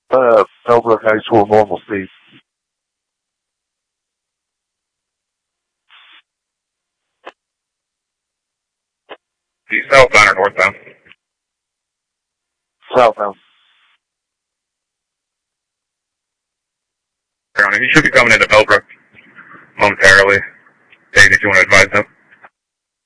Bellbrook actual normal speed. Are you southbound or northbound? Southbound. You should be coming into Bellbrook momentarily. Dave, if you want to advise them.